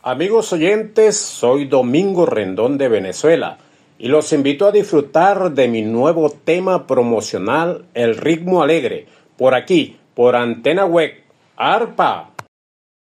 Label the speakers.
Speaker 1: Amigos oyentes, soy Domingo Rendón de Venezuela y los invito a disfrutar de mi nuevo tema promocional, El Ritmo Alegre, por aquí, por Antena Web, Arpa.